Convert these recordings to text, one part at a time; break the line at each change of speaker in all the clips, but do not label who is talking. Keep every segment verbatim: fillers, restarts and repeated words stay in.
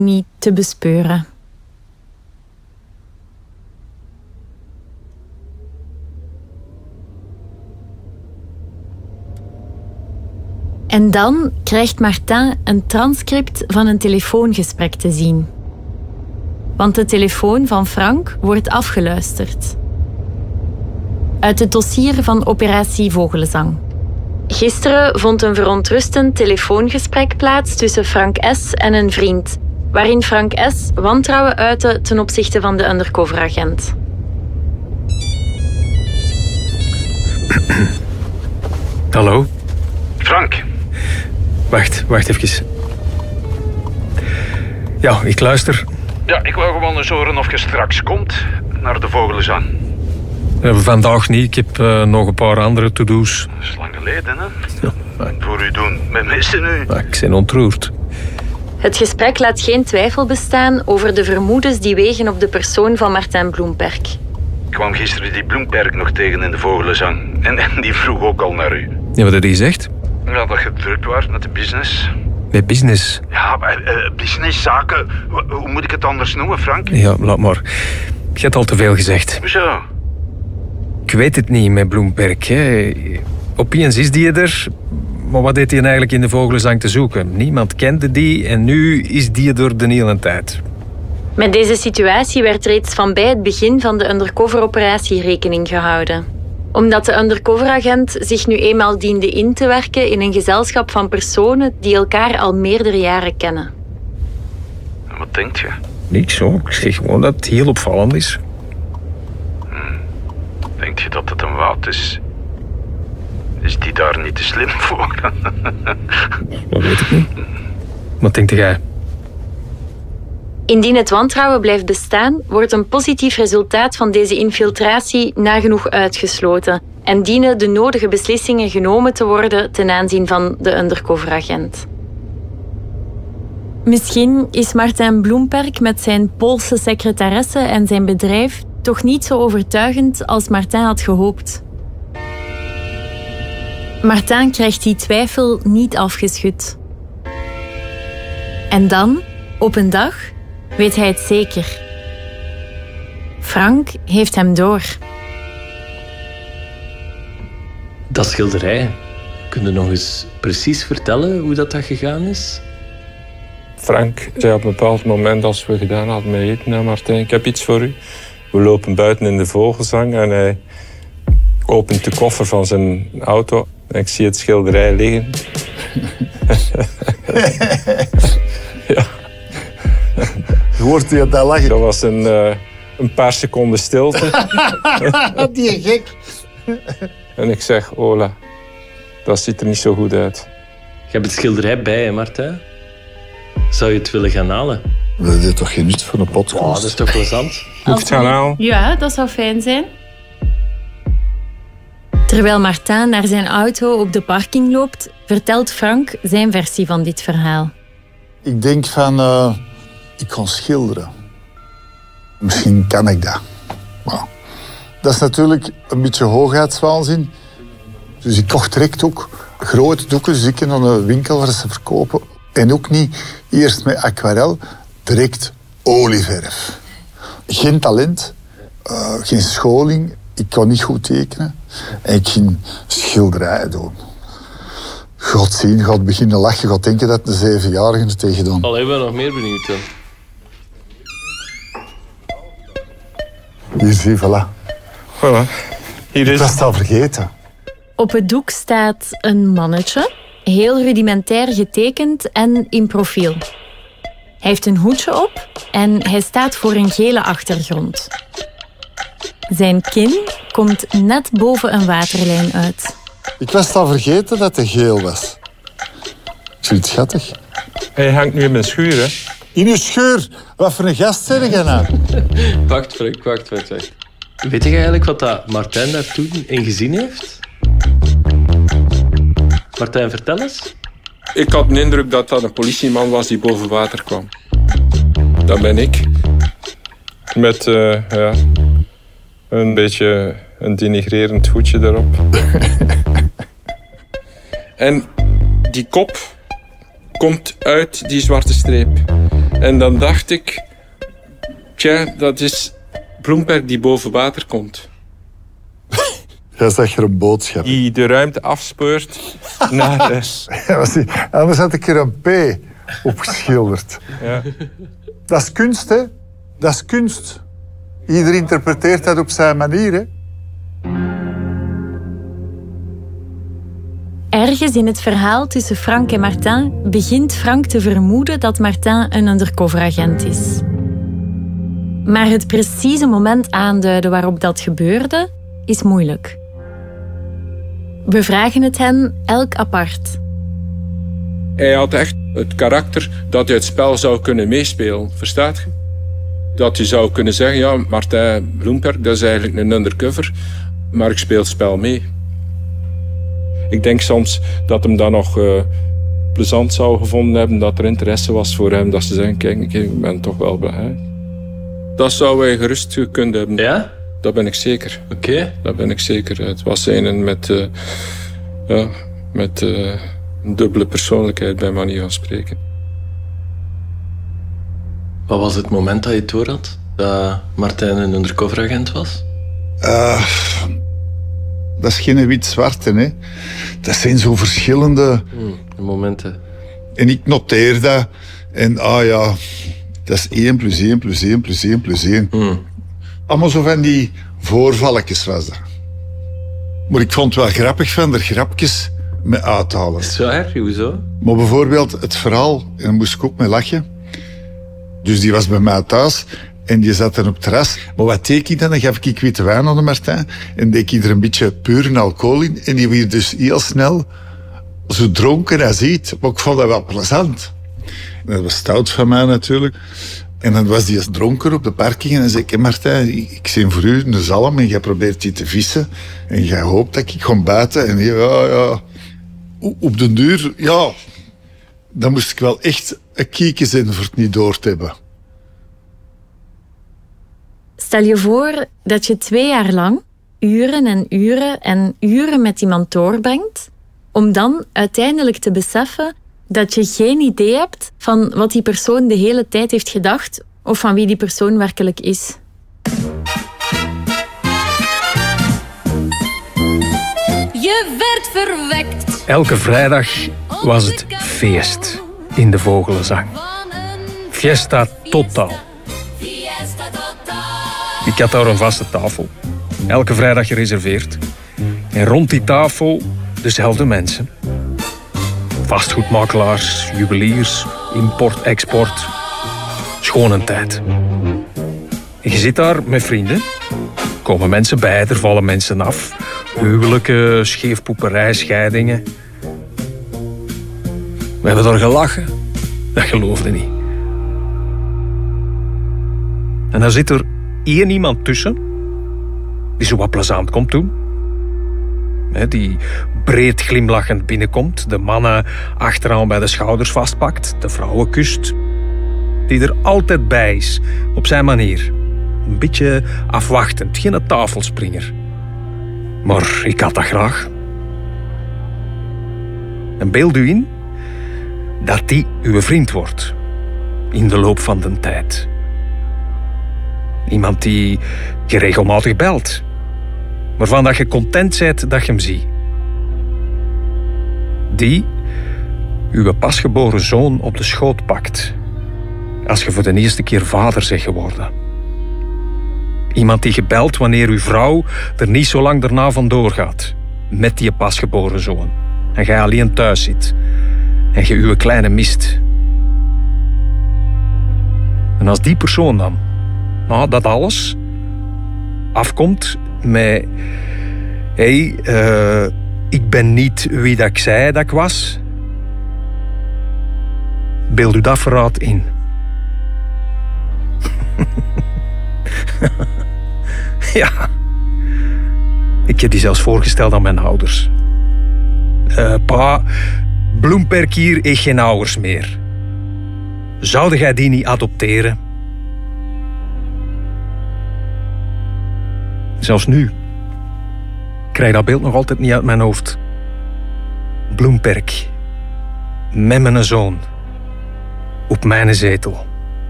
niet te bespeuren. En dan krijgt Martin een transcript van een telefoongesprek te zien. Want de telefoon van Frank wordt afgeluisterd. Uit het dossier van operatie Vogelzang. Gisteren vond een verontrustend telefoongesprek plaats tussen Frank S. en een vriend, waarin Frank S. wantrouwen uitte ten opzichte van de undercoveragent.
Hallo?
Frank.
Wacht, wacht even. Ja, ik luister.
Ja, ik wou gewoon eens horen of je straks komt naar de Vogelzang.
Uh, vandaag niet. Ik heb uh, nog een paar andere to-do's.
Dat is lang geleden, hè? Ja. Voor u doen. Met missen nu.
Ja, ik ben ontroerd.
Het gesprek laat geen twijfel bestaan over de vermoedens die wegen op de persoon van Martin Bloemperk.
Ik kwam gisteren die Bloemperk nog tegen in de Vogelzang. En, en die vroeg ook al naar u.
Ja, wat had hij gezegd?
Ja, dat je druk was met de business.
Met business?
Ja, maar, uh, businesszaken. Hoe moet ik het anders noemen, Frank?
Ja, laat maar. Je hebt al te veel gezegd.
Hoezo?
Ik weet het niet met Bloemperk. Hè. Opeens is die er. Maar wat deed hij eigenlijk in de Vogelzang te zoeken? Niemand kende die en nu is die er de hele tijd.
Met deze situatie werd reeds van bij het begin van de undercoveroperatie rekening gehouden. Omdat de undercoveragent zich nu eenmaal diende in te werken in een gezelschap van personen die elkaar al meerdere jaren kennen.
En wat denk je?
Niks hoor. Ik zeg gewoon dat het heel opvallend is.
Hmm. Denk je dat het een woud is? Is die daar niet te slim voor?
Dat weet ik niet. Wat denkt jij?
Indien het wantrouwen blijft bestaan, wordt een positief resultaat van deze infiltratie nagenoeg uitgesloten en dienen de nodige beslissingen genomen te worden ten aanzien van de undercoveragent. Misschien is Martin Bloemperk met zijn Poolse secretaresse en zijn bedrijf toch niet zo overtuigend als Martin had gehoopt. Martin krijgt die twijfel niet afgeschud. En dan, op een dag, weet hij het zeker. Frank heeft hem door.
Dat schilderij, kun je nog eens precies vertellen hoe dat, dat gegaan is?
Frank zei op een bepaald moment, als we gedaan hadden met eten, nou Martijn, ik heb iets voor u. We lopen buiten in de Vogelzang en hij opent de koffer van zijn auto. En ik zie het schilderij liggen. Ja.
Hoort hij dat lachen?
Dat was een, uh, een paar seconden stilte.
Die gek.
En ik zeg, Ola, dat ziet er niet zo goed uit.
Je hebt het schilderij bij, hè, Martijn? Zou je het willen gaan halen?
Dat is toch geen nut voor een podcast?
Oh, dat is toch plezant?
Moet het gaan halen?
Ja, dat zou fijn zijn. Terwijl Martin naar zijn auto op de parking loopt, vertelt Frank zijn versie van dit verhaal.
Ik denk van, uh, ik kan schilderen. Misschien kan ik dat. Maar dat is natuurlijk een beetje hoogheidswaanzin. Dus ik kocht direct ook grote doeken. Dus ik in een winkel waar ze verkopen. En ook niet eerst met aquarel, direct olieverf. Geen talent, uh, geen scholing. Ik kon niet goed tekenen. En ik ging schilderijen doen. God zien, gaat beginnen lachen. Gaat denken dat een zevenjarige het tegen gedaan.
Allee, ik ben nog meer benieuwd dan.
Hier zie je, voilà.
Voilà. Hier is...
Ik was het al vergeten.
Op het doek staat een mannetje, heel rudimentair getekend en in profiel. Hij heeft een hoedje op en hij staat voor een gele achtergrond. Zijn kin komt net boven een waterlijn uit.
Ik was al vergeten dat hij geel was. Ik vind het schattig.
Hij hangt nu in mijn schuur, hè.
In uw scheur? Wat voor een gast zeg jij nou?
Wacht, Frank, wacht, wacht, wacht. Weet je eigenlijk wat dat Martijn daar toen in gezien heeft? Martijn, vertel eens.
Ik had de indruk dat dat een politieman was die boven water kwam. Dat ben ik. Met, uh, ja, een beetje een denigrerend hoedje erop. En die kop komt uit die zwarte streep. En dan dacht ik... Tja, dat is Bloemperk die boven water komt.
Jij zag er een boodschap.
Die de ruimte afspeurt naar de...
Ja, anders had ik er een P op geschilderd.
Ja.
Dat is kunst, hè? Dat is kunst. Ieder interpreteert dat op zijn manier, hè?
Ergens in het verhaal tussen Frank en Martin begint Frank te vermoeden dat Martin een undercoveragent is. Maar het precieze moment aanduiden waarop dat gebeurde, is moeilijk. We vragen het hen elk apart.
Hij had echt het karakter dat hij het spel zou kunnen meespelen, verstaat je? Dat hij zou kunnen zeggen, ja, Martin Bloemperk, dat is eigenlijk een undercover, maar ik speel het spel mee. Ik denk soms dat hem dat nog uh, plezant zou gevonden hebben, dat er interesse was voor hem, dat ze zeggen, kijk, ik ben toch wel blij. Dat zou hij gerust gekund hebben.
Ja?
Dat ben ik zeker.
Oké. Okay.
Dat ben ik zeker. Het was een met, uh, ja, met uh, een dubbele persoonlijkheid, bij manier van spreken.
Wat was het moment dat je door had dat Martin een undercoveragent was?
Uh, dat is geen wit-zwarte, hè. Dat zijn zo verschillende...
Hmm, momenten.
En ik noteer dat. En ah ja, dat is één plus één plus één plus één plus één.
Hmm.
Allemaal zo van die voorvalletjes was dat. Maar ik vond het wel grappig van er grapjes mee uithalen.
Is het waar? Hoezo?
Maar bijvoorbeeld het verhaal, en daar moest ik ook mee lachen. Dus die was bij mij thuis en die zat dan op het terras. Maar wat deed ik dan? Dan gaf ik witte wijn aan de Martin en deed ik er een beetje pure alcohol in. En die werd dus heel snel zo dronken als iets. Maar ik vond dat wel plezant. En dat was stout van mij natuurlijk. En dan was die eens dronken op de parking en dan zei ik, hey Martin, ik zie voor u een zalm en jij probeert die te vissen. En jij hoopt dat ik ga buiten. En ja, ja, op de duur, ja, dan moest ik wel echt een kiekje zijn voor het niet door te hebben.
Stel je voor dat je twee jaar lang uren en uren en uren met iemand doorbrengt, om dan uiteindelijk te beseffen dat je geen idee hebt van wat die persoon de hele tijd heeft gedacht of van wie die persoon werkelijk is.
Je werd verwekt.
Elke vrijdag was het feest in de Vogelenzang. Fiesta totaal. Ik had daar een vaste tafel. Elke vrijdag gereserveerd. En rond die tafel dezelfde mensen. Vastgoedmakelaars, juweliers, import, export. Schoon een tijd. En je zit daar met vrienden. Komen mensen bij, er vallen mensen af. Huwelijken, scheefpoeperij, scheidingen. We hebben daar gelachen. Dat geloofde niet. En dan zit er één iemand tussen die zo wat plezant komt doen. Die breed glimlachend binnenkomt, de mannen achteraan bij de schouders vastpakt, de vrouwen kust. Die er altijd bij is, op zijn manier. Een beetje afwachtend, geen tafelspringer. Maar ik had dat graag. En beeld u in dat die uw vriend wordt. In de loop van de tijd. Iemand die je regelmatig belt. Waarvan dat je content bent dat je hem ziet. Die uw pasgeboren zoon op de schoot pakt. Als je voor de eerste keer vader bent geworden. Iemand die je belt wanneer uw vrouw er niet zo lang daarna vandoor gaat. Met die pasgeboren zoon. En jij alleen thuis zit. En je uw kleine mist. En als die persoon dan, nou, dat alles, afkomt met... Hé, hey, uh, ik ben niet wie dat ik zei dat ik was. Beeld u dat verraad in. Ja. Ik heb die zelfs voorgesteld aan mijn ouders. Uh, pa, Bloemperk hier heeft geen ouders meer. Zou jij die niet adopteren? Zelfs nu. Ik krijg dat beeld nog altijd niet uit mijn hoofd. Bloemperk. Met mijn zoon. Op mijn zetel.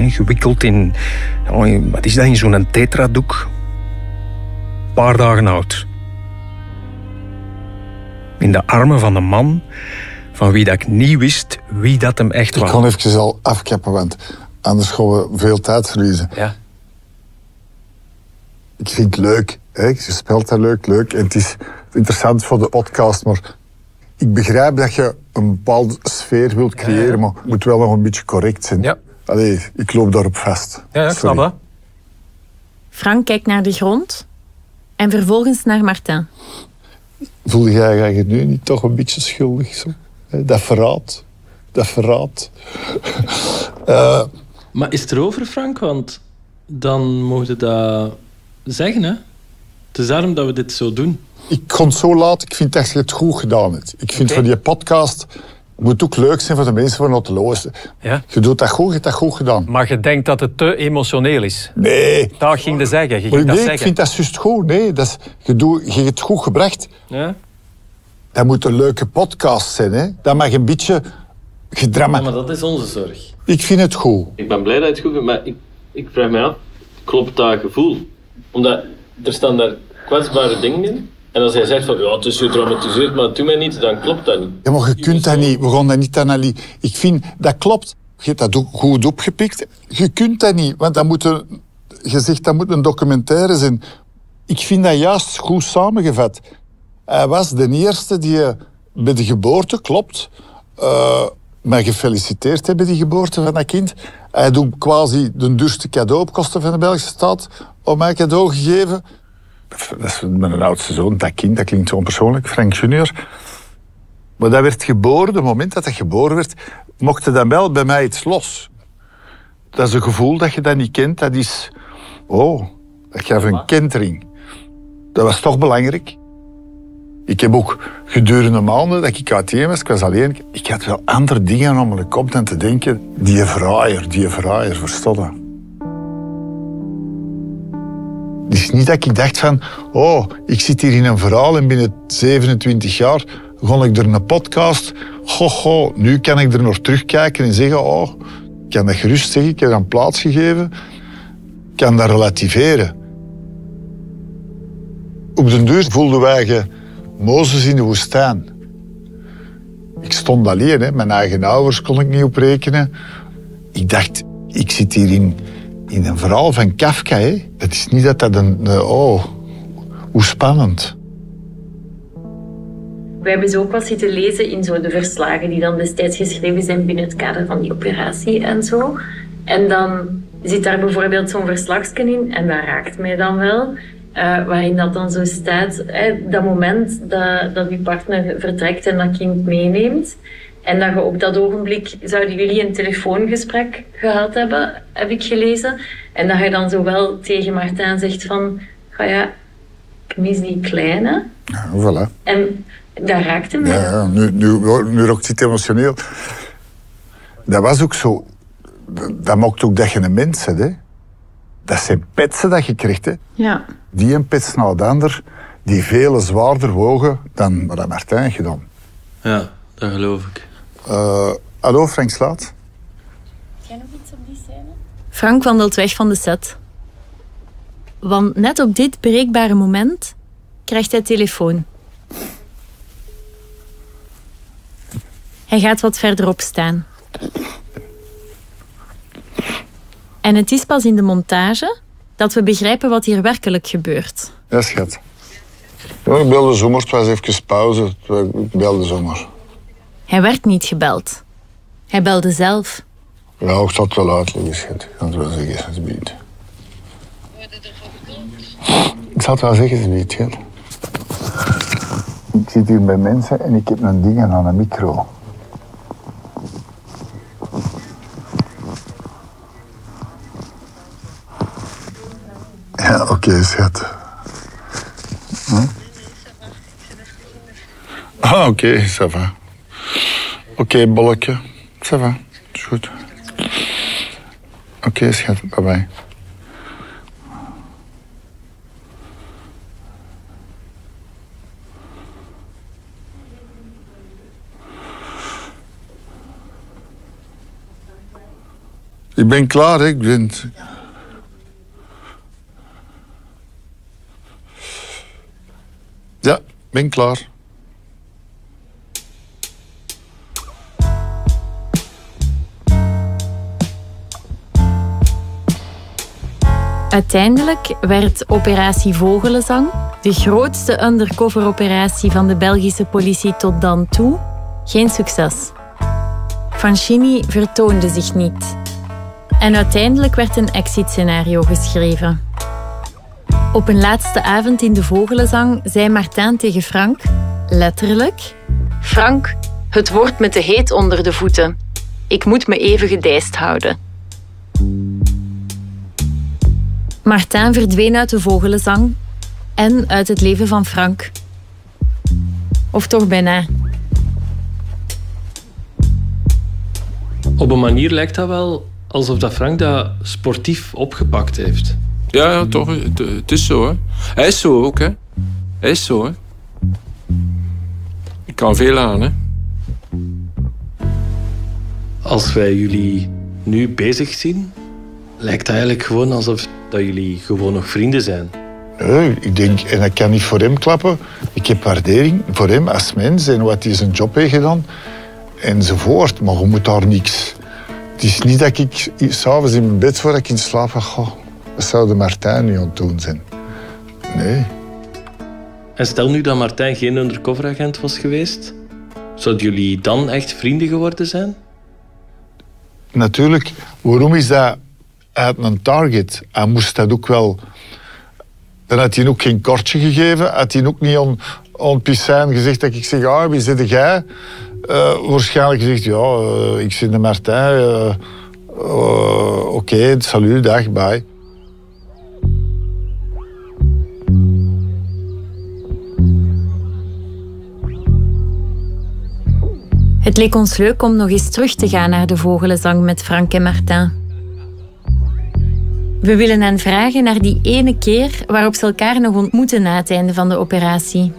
Hè, gewikkeld in, ja, in, wat is dat, in zo'n tetradoek. Een paar dagen oud. In de armen van een man van wie dat ik niet wist wie dat hem echt was.
Ik kon even al afkappen, want anders gaan we veel tijd verliezen.
Ja.
Ik vind het leuk. Hè? Je speelt dat leuk, leuk. En het is interessant voor de podcast, maar ik begrijp dat je een bepaalde sfeer wilt creëren, ja, ja. maar het moet wel nog een beetje correct zijn.
Ja.
Allee, ik loop daarop vast.
Ja, ik snap dat.
Frank kijkt naar de grond en vervolgens naar Martin.
Voel jij je nu niet toch een beetje schuldig? Zo? Dat verraad. Dat verraad. uh,
Maar is het erover, Frank? Want dan mocht je dat zeggen, hè? Het is daarom dat we dit zo doen.
Ik kon het zo laten. Ik vind dat je het goed gedaan hebt. Ik vind okay. voor die podcast... Het moet ook leuk zijn voor de mensen van te luisteren.
Ja?
Je doet dat goed, je hebt dat goed gedaan.
Maar je denkt dat het te emotioneel is?
Nee.
Dat ging je zeggen. Je ging
nee,
dat
ik
zeggen.
vind dat juist goed. Nee, dat is, je, doet, je hebt het goed gebracht.
Ja?
Dat moet een leuke podcast zijn. Hè? Dat mag een beetje gedramatiseerd.
Ja, maar dat is onze zorg.
Ik vind het goed.
Ik ben blij dat je het goed vindt, maar ik, ik vraag me af, klopt dat gevoel? Omdat er staan daar kwetsbare dingen in. En als hij zegt van, ja, het is gedramatiseerd, maar doe mij niet, dan klopt dat niet.
Ja, maar je kunt dat niet. We gaan dat niet analyseren. Ik vind, dat klopt. Je hebt dat ook goed opgepikt. Je kunt dat niet, want dat moet een, je zegt dat moet een documentaire zijn. Ik vind dat juist goed samengevat. Hij was de eerste die bij de geboorte, klopt, uh, mij gefeliciteerd heeft bij die geboorte van dat kind. Hij doet quasi de duurste cadeau op kosten van de Belgische staat om mij cadeau gegeven. Dat is mijn oudste zoon, dat kind, dat klinkt zo onpersoonlijk, Frank junior. Maar dat werd geboren, op het moment dat dat geboren werd, mocht er dan wel bij mij iets los. Dat is een gevoel dat je dat niet kent, dat is... Oh, dat gaf een kentering. Dat was toch belangrijk. Ik heb ook gedurende maanden dat ik uiteen was, ik was alleen, ik had wel andere dingen om mijn kop dan te denken. Die vraaier, die vraaier, verstond dat? Het is niet dat ik dacht van, oh, ik zit hier in een verhaal en binnen zevenentwintig jaar begon ik er een podcast. Ho, ho, nu kan ik er nog terugkijken en zeggen, oh, ik kan dat gerust zeggen, ik heb dat plaats gegeven. Ik kan dat relativeren. Op den duur voelden wij je Mozes in de woestijn. Ik stond alleen, hè. Mijn eigen ouders kon ik niet oprekenen. Ik dacht, ik zit hier in... In een verhaal van Kafka, hè. Het is niet dat dat een... Oh, hoe spannend.
We hebben ze ook wel zitten lezen in zo de verslagen die dan destijds geschreven zijn binnen het kader van die operatie en zo. En dan zit daar bijvoorbeeld zo'n verslagsken in, en dat raakt mij dan wel, uh, waarin dat dan zo staat, hè, dat moment dat, dat uw partner vertrekt en dat kind meeneemt, en dat je op dat ogenblik zouden jullie een telefoongesprek gehad hebben, heb ik gelezen. En dat je dan zowel tegen Martin zegt van, oh ja, ik mis die kleine.
Ja, voilà.
En dat raakte me.
Ja, ja, nu, nu, nu rokt het emotioneel. Dat was ook zo. Dat maakt ook dat je een mens bent, hè. Dat zijn petsen dat je krijgt, hè.
Ja.
Die een pets na de ander, die veel zwaarder wogen dan wat Martin gedaan.
Ja, dat geloof ik.
Uh, hallo, Frank Slaat.
Jij nog iets op die scène?
Frank wandelt weg van de set. Want net op dit bereikbare moment krijgt hij telefoon. Hij gaat wat verderop staan. En het is pas in de montage dat we begrijpen wat hier werkelijk gebeurt.
Ja, schat. Ja, ik belde zomer, het was even pauze. Ik belde zomer.
Hij werd niet gebeld. Hij belde zelf.
Ja, ik zal het wel uitleggen, schat. Ik zal het wel zeggen, alsjeblieft. Ik zal het wel zeggen, alsjeblieft, schat. Ik zit hier bij mensen en ik heb een ding aan een micro. Ja, oké, okay, schat. Hm? Ah, oké, okay, ça va. Oké, okay, bolletje. Ça va, is goed. Oké, okay, schat, bye bye. Ik ben klaar, hè. Ik ben... Ja, ben klaar.
Uiteindelijk werd Operatie Vogelenzang, de grootste undercover-operatie van de Belgische politie tot dan toe, geen succes. Fanchini vertoonde zich niet. En uiteindelijk werd een exit-scenario geschreven. Op een laatste avond in de Vogelenzang zei Martin tegen Frank, letterlijk: Frank, het wordt me te heet onder de voeten. Ik moet me even gedijst houden. Martin verdween uit de Vogelenzang en uit het leven van Frank. Of toch bijna.
Op een manier lijkt dat wel alsof dat Frank dat sportief opgepakt heeft.
Ja, ja, toch. Het, het is zo, hè. Hij is zo ook, hè. Hij is zo, hè. Ik kan veel aan, hè.
Als wij jullie nu bezig zien, lijkt het eigenlijk gewoon alsof dat jullie gewoon nog vrienden zijn.
Nee, ik denk, en dat kan niet voor hem klappen. Ik heb waardering voor hem als mens en wat hij zijn job heeft gedaan. Enzovoort, maar je moet daar niks. Het is niet dat ik s'avonds in mijn bed voordat ik in slaap ga, goh, dat zou de Martin nu aan het doen zijn. Nee.
En stel nu dat Martin geen undercoveragent was geweest, zouden jullie dan echt vrienden geworden zijn?
Natuurlijk, waarom is dat uit een target? Hij moest dat ook wel... Dan had hij ook geen kortje gegeven. Had hij ook niet aan, aan Pissijn gezegd dat ik zeg, ah, wie zit jij? Uh, waarschijnlijk gezegd, ja, uh, ik zit de Martin. Uh, uh, Oké, okay, salut, dag, bye.
Het leek ons leuk om nog eens terug te gaan naar de Vogelenzang met Frank en Martin. We willen hen vragen naar die ene keer waarop ze elkaar nog ontmoeten na het einde van de operatie.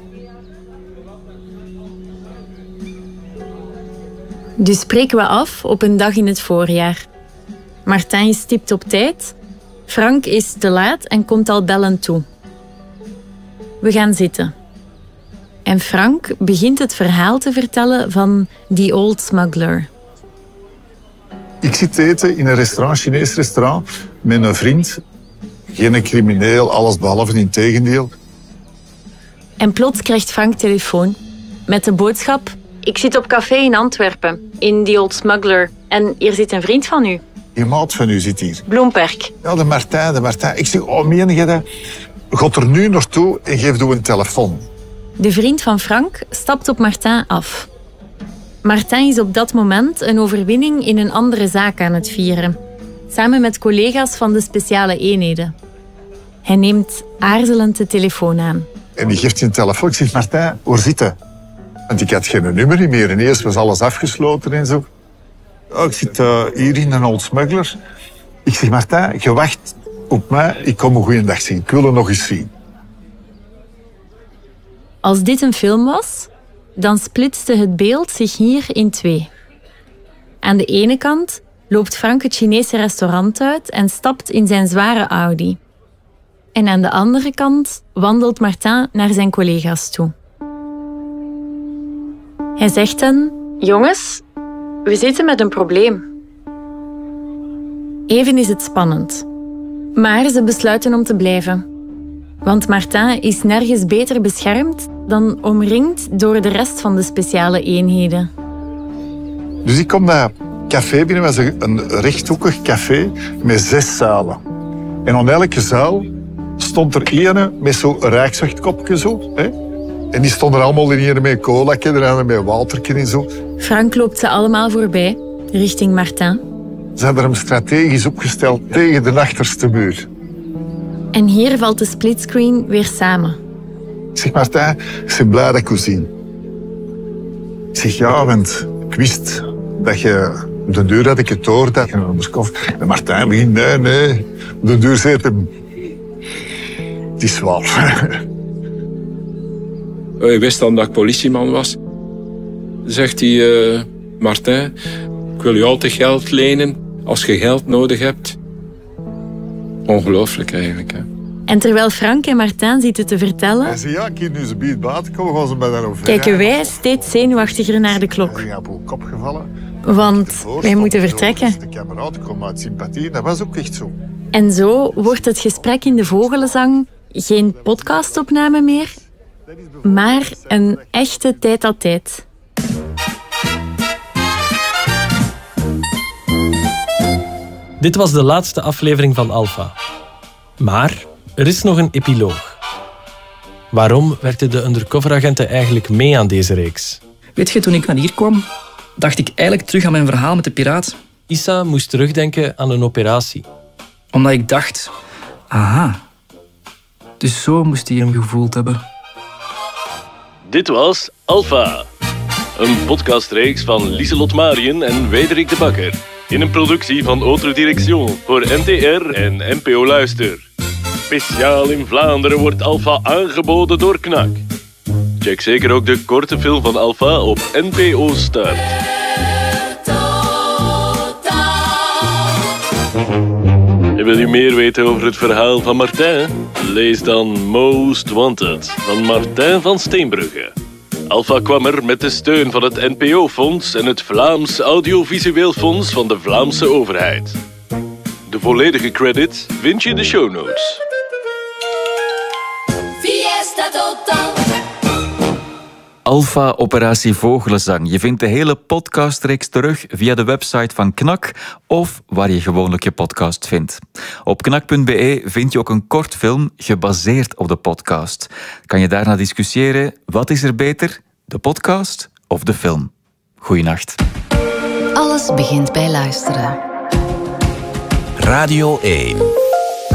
Dus spreken we af op een dag in het voorjaar. Martin is stipt op tijd. Frank is te laat en komt al bellend toe. We gaan zitten. En Frank begint het verhaal te vertellen van The Old Smuggler.
Ik zit te eten in een restaurant, een Chinees restaurant, met een vriend. Geen crimineel, alles behalve in tegendeel.
En plots krijgt Frank telefoon met de boodschap: ik zit op café in Antwerpen, in The Old Smuggler. En hier zit een vriend van u.
Die maat van u zit hier.
Bloemperk.
Ja, de Martin, de Martin. Ik zeg, oh, meen je dat? Gaat er nu naartoe en geef u een telefoon.
De vriend van Frank stapt op Martin af. Martin is op dat moment een overwinning in een andere zaak aan het vieren. Samen met collega's van de speciale eenheden. Hij neemt aarzelend de telefoon aan.
En die geeft je een telefoon. Ik zeg, Martin, waar zit je? Want ik had geen nummer meer. En eerst was alles afgesloten en zo. Oh, ik zit uh, hier in een Old Smuggler. Ik zeg, Martin, je wacht op mij. Ik kom een goeiedag zien. Ik wil er nog eens zien.
Als dit een film was, dan splitste het beeld zich hier in twee. Aan de ene kant loopt Frank het Chinese restaurant uit en stapt in zijn zware Audi. En aan de andere kant wandelt Martin naar zijn collega's toe. Hij zegt hen: jongens, we zitten met een probleem. Even is het spannend. Maar ze besluiten om te blijven. Want Martin is nergens beter beschermd dan omringd door de rest van de speciale eenheden.
Dus ik kom dat café binnen, dat was een rechthoekig café met zes zalen. En aan elke zaal stond er ene met zo'n rijkswechtkopje zo. Hè? En die stonden er allemaal in ene met een colaatje, er andere met watertje en zo.
Frank loopt ze allemaal voorbij, richting Martin.
Ze hadden hem strategisch opgesteld tegen de achterste muur.
En hier valt de splitscreen weer samen.
Ik zeg, Martin, ik ben blij dat ik u zie. Ik zeg, ja, want ik wist dat je... Op de deur had ik het door, dat je naar Moskov... En Martin begint, nee, nee. Op de deur zit hem... Het is waar.
Hij wist dan dat ik politieman was. Zegt hij, uh, Martin, ik wil je altijd geld lenen. Als je geld nodig hebt, ongelooflijk eigenlijk. Hè?
En terwijl Frank en Martijn zitten te vertellen,
Hij zei, ja, ik nu ze bij buiten komen, gaan ze bij dan over.
kijken wij steeds zenuwachtiger naar de klok.
Hij is op uw kop gevallen.
Want wij moeten vertrekken.
De kameraad kwam uit sympathie, dat was ook echt zo.
En zo wordt het gesprek in de Vogelenzang geen podcastopname meer, maar een echte tête-à-tête.
Dit was de laatste aflevering van Alpha. Maar er is nog een epiloog. Waarom werkten de undercoveragenten eigenlijk mee aan deze reeks?
Weet je, toen ik naar hier kwam, dacht ik eigenlijk terug aan mijn verhaal met de piraat.
Issa moest terugdenken aan een operatie.
Omdat ik dacht, aha, dus zo moest hij hem gevoeld hebben.
Dit was Alpha, een podcastreeks van Lieselot Marien en Wederik de Bakker. In een productie van Autre Direction voor N T R en N P O Luister. Speciaal in Vlaanderen wordt Alpha aangeboden door Knak. Check zeker ook de korte film van Alpha op N P O Start. En wil je meer weten over het verhaal van Martijn? Lees dan Most Wanted van Martijn van Steenbrugge. Alpha kwam er met de steun van het N P O-fonds en het Vlaams Audiovisueel Fonds van de Vlaamse overheid. De volledige credit vind je in de show notes.
Fiesta total.
Alpha Operatie Vogelenzang. Je vindt de hele podcastreeks terug via de website van Knak of waar je gewoonlijk je podcast vindt. Op knak punt b e vind je ook een kort film gebaseerd op de podcast. Kan je daarna discussiëren, wat is er beter, de podcast of de film? Goeienacht.
Alles begint bij luisteren.
Radio één.